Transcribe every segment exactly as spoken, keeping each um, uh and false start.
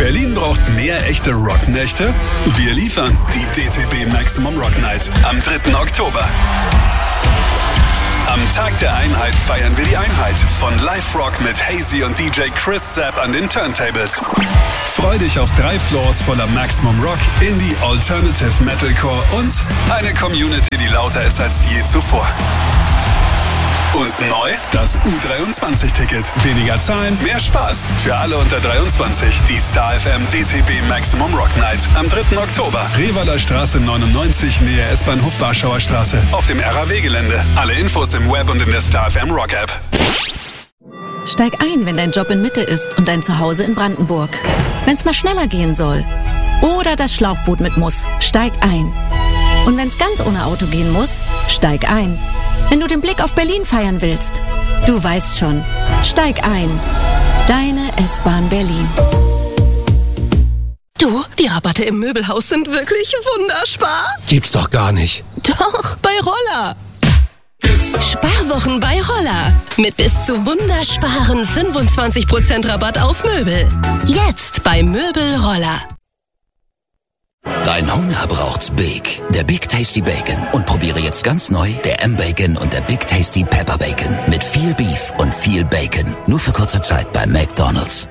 Berlin braucht mehr echte Rocknächte? Wir liefern die D T B Maximum Rock Night am dritten Oktober. Am Tag der Einheit feiern wir die Einheit von Live Rock mit Hazy und D J Chris Zapp an den Turntables. Freu dich auf drei Floors voller Maximum Rock, Indie, Alternative, Metalcore und eine Community, die lauter ist als je zuvor. Und neu, das U dreiundzwanzig Ticket. Weniger zahlen, mehr Spaß. Für alle unter dreiundzwanzig. Die Star F M D T B Maximum Rock Night am dritten Oktober. Revaler Straße neunundneunzig, Nähe S-Bahnhof Warschauer Straße. Auf dem R A W-Gelände. Alle Infos im Web und in der Star F M Rock App. Steig ein, wenn dein Job in Mitte ist und dein Zuhause in Brandenburg. Wenn's mal schneller gehen soll. Oder das Schlauchboot mit muss. Steig ein. Und wenn's ganz ohne Auto gehen muss, steig ein. Wenn du den Blick auf Berlin feiern willst, du weißt schon, steig ein. Deine S-Bahn Berlin. Du, die Rabatte im Möbelhaus sind wirklich wunderspar. Gibt's doch gar nicht. Doch, bei Roller. Sparwochen bei Roller. Mit bis zu wundersparen fünfundzwanzig Prozent Rabatt auf Möbel. Jetzt bei Möbel Roller. Dein Hunger braucht's Big, der Big Tasty Bacon. Und probiere jetzt ganz neu der M-Bacon und der Big Tasty Pepper Bacon. Mit viel Beef und viel Bacon. Nur für kurze Zeit bei McDonald's.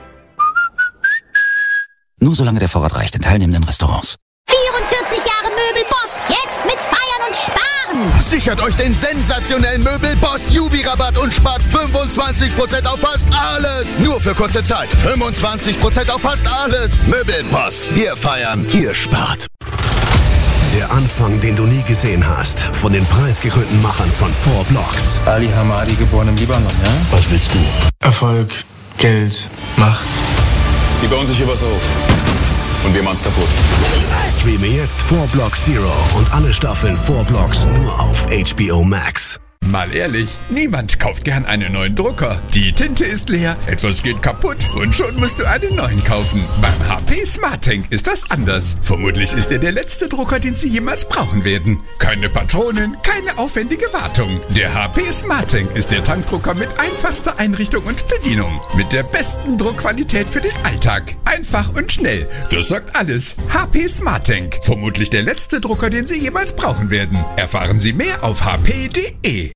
Nur solange der Vorrat reicht in teilnehmenden Restaurants. vierundvierzig Jahre Möbelboss. Jetzt mit Feiern und Sparen. Sichert euch den sensationellen Möbelboss Jubi-Rabatt und spart fünfundzwanzig Prozent auf fast alles. Nur für kurze Zeit. fünfundzwanzig Prozent auf fast alles. Möbelboss. Wir feiern, ihr spart. Der Anfang, den du nie gesehen hast. Von den preisgekrönten Machern von Four Blocks. Ali Hamadi, geboren im Libanon, ja? Was willst du? Erfolg, Geld, Macht. Die bauen sich hier was auf. Und wir machen's kaputt. Streame jetzt Four Blocks Zero und alle Staffeln Four Blocks nur auf H B O Max. Mal ehrlich, niemand kauft gern einen neuen Drucker. Die Tinte ist leer, etwas geht kaputt und schon musst du einen neuen kaufen. Beim H P SmartTank ist das anders. Vermutlich ist er der letzte Drucker, den Sie jemals brauchen werden. Keine Patronen, keine aufwendige Wartung. Der H P SmartTank ist der Tankdrucker mit einfachster Einrichtung und Bedienung. Mit der besten Druckqualität für den Alltag. Einfach und schnell. Das sagt alles. H P SmartTank. Vermutlich der letzte Drucker, den Sie jemals brauchen werden. Erfahren Sie mehr auf h p punkt d e.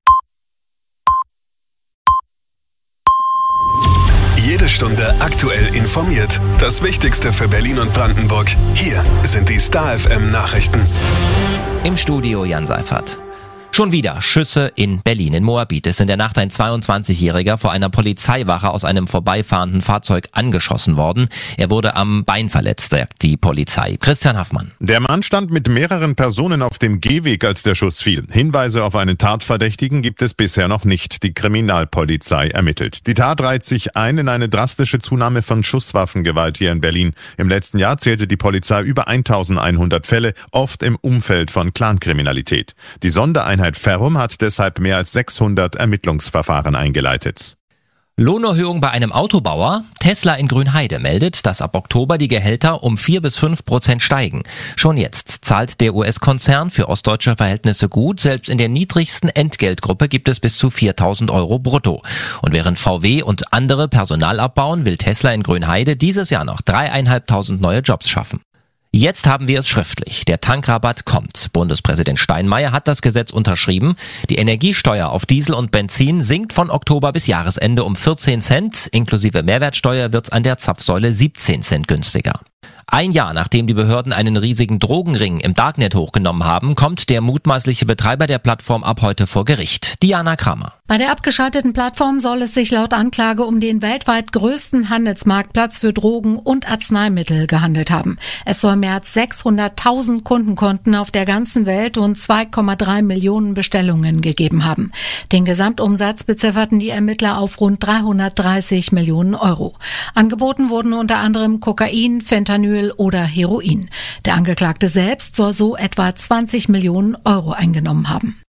Jede Stunde aktuell informiert. Das Wichtigste für Berlin und Brandenburg. Hier sind die Star F M Nachrichten. Im Studio Jan Seifert. Schon wieder Schüsse in Berlin. In Moabit ist in der Nacht ein zweiundzwanzigjähriger vor einer Polizeiwache aus einem vorbeifahrenden Fahrzeug angeschossen worden. Er wurde am Bein verletzt, sagt die Polizei. Christian Haffmann. Der Mann stand mit mehreren Personen auf dem Gehweg, als der Schuss fiel. Hinweise auf einen Tatverdächtigen gibt es bisher noch nicht. Die Kriminalpolizei ermittelt. Die Tat reiht sich ein in eine drastische Zunahme von Schusswaffengewalt hier in Berlin. Im letzten Jahr zählte die Polizei über eintausendeinhundert Fälle, oft im Umfeld von Clankriminalität. Die Sondereinheit Ferrum hat deshalb mehr als sechshundert Ermittlungsverfahren eingeleitet. Lohnerhöhung bei einem Autobauer. Tesla in Grünheide meldet, dass ab Oktober die Gehälter um vier bis fünf Prozent steigen. Schon jetzt zahlt der U S-Konzern für ostdeutsche Verhältnisse gut. Selbst in der niedrigsten Entgeltgruppe gibt es bis zu viertausend Euro brutto. Und während V W und andere Personal abbauen, will Tesla in Grünheide dieses Jahr noch dreieinhalbtausend neue Jobs schaffen. Jetzt haben wir es schriftlich. Der Tankrabatt kommt. Bundespräsident Steinmeier hat das Gesetz unterschrieben. Die Energiesteuer auf Diesel und Benzin sinkt von Oktober bis Jahresende um vierzehn Cent. Inklusive Mehrwertsteuer wird's an der Zapfsäule siebzehn Cent günstiger. Ein Jahr nachdem die Behörden einen riesigen Drogenring im Darknet hochgenommen haben, kommt der mutmaßliche Betreiber der Plattform ab heute vor Gericht. Diana Kramer. Bei der abgeschalteten Plattform soll es sich laut Anklage um den weltweit größten Handelsmarktplatz für Drogen und Arzneimittel gehandelt haben. Es soll mehr als sechshunderttausend Kundenkonten auf der ganzen Welt und zwei Komma drei Millionen Bestellungen gegeben haben. Den Gesamtumsatz bezifferten die Ermittler auf rund dreihundertdreißig Millionen Euro. Angeboten wurden unter anderem Kokain, Fentanyl oder Heroin. Der Angeklagte selbst soll so etwa zwanzig Millionen Euro eingenommen haben.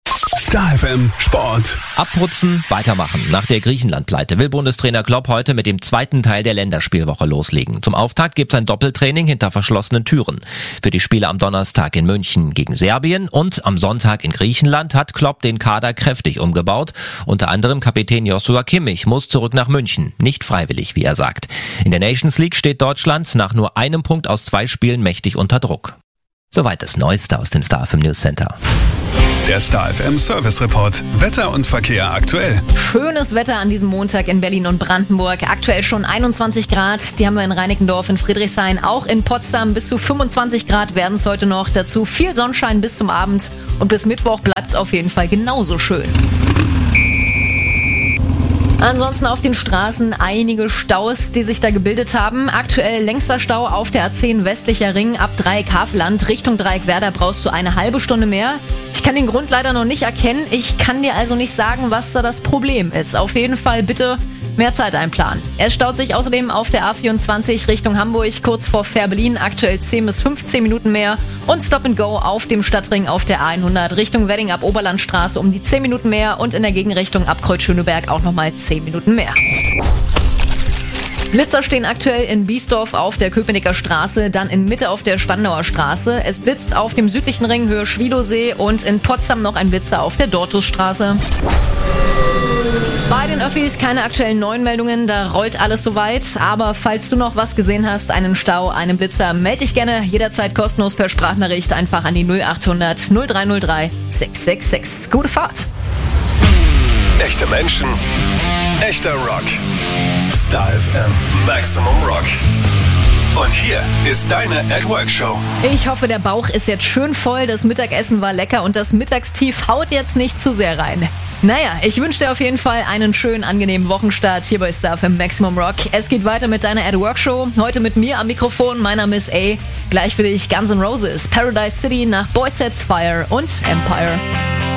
Star F M Sport. Abputzen, weitermachen. Nach der Griechenland-Pleite will Bundestrainer Klopp heute mit dem zweiten Teil der Länderspielwoche loslegen. Zum Auftakt gibt's ein Doppeltraining hinter verschlossenen Türen. Für die Spiele am Donnerstag in München gegen Serbien und am Sonntag in Griechenland hat Klopp den Kader kräftig umgebaut. Unter anderem Kapitän Joshua Kimmich muss zurück nach München. Nicht freiwillig, wie er sagt. In der Nations League steht Deutschland nach nur einem Punkt aus zwei Spielen mächtig unter Druck. Soweit das Neueste aus dem Star F M News Center. Der Star F M Service Report. Wetter und Verkehr aktuell. Schönes Wetter an diesem Montag in Berlin und Brandenburg. Aktuell schon einundzwanzig Grad. Die haben wir in Reinickendorf, in Friedrichshain, auch in Potsdam. Bis zu fünfundzwanzig Grad werden es heute noch. Dazu viel Sonnenschein bis zum Abend. Und bis Mittwoch bleibt es auf jeden Fall genauso schön. Ansonsten auf den Straßen einige Staus, die sich da gebildet haben. Aktuell längster Stau auf der A zehn westlicher Ring ab Dreieck-Havelland Richtung Dreieck-Werder brauchst du eine halbe Stunde mehr. Ich kann den Grund leider noch nicht erkennen. Ich kann dir also nicht sagen, was da das Problem ist. Auf jeden Fall bitte mehr Zeit einplanen. Es staut sich außerdem auf der A vierundzwanzig Richtung Hamburg kurz vor Fährberlin aktuell zehn bis fünfzehn Minuten mehr und Stop and Go auf dem Stadtring auf der A hundert Richtung Wedding ab Oberlandstraße um die zehn Minuten mehr und in der Gegenrichtung ab Kreuz-Schöneberg auch nochmal zehn Minuten mehr. Blitzer stehen aktuell in Biesdorf auf der Köpenicker Straße, dann in Mitte auf der Spandauer Straße. Es blitzt auf dem südlichen Ring Höhe Schwiedosee und in Potsdam noch ein Blitzer auf der Dortusstraße. Bei den Öffis keine aktuellen neuen Meldungen, da rollt alles soweit. Aber falls du noch was gesehen hast, einen Stau, einen Blitzer, melde dich gerne jederzeit kostenlos per Sprachnachricht einfach an die null achthundert null drei null drei sechs sechs sechs. Gute Fahrt! Echte Menschen, echter Rock. Star F M Maximum Rock. Und hier ist deine At-Work-Show. Ich hoffe, der Bauch ist jetzt schön voll, das Mittagessen war lecker und das Mittagstief haut jetzt nicht zu sehr rein. Naja, ich wünsche dir auf jeden Fall einen schönen, angenehmen Wochenstart hier bei Star F M Maximum Rock. Es geht weiter mit deiner At-Work-Show. Heute mit mir am Mikrofon, meiner Miss A. Gleich für dich Guns N' Roses, Paradise City nach Boy Sets Fire und Empire.